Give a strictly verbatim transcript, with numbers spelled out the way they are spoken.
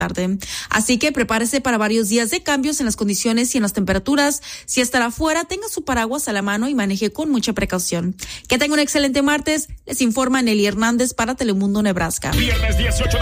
tarde. Así que prepárese para varios días de cambios en las condiciones y en las temperaturas. Si estará afuera, tenga su paraguas a la mano y maneje con mucha precaución. Que tenga un excelente martes. Les informa Nelly Hernández para Telemundo Nebraska. Viernes dieciocho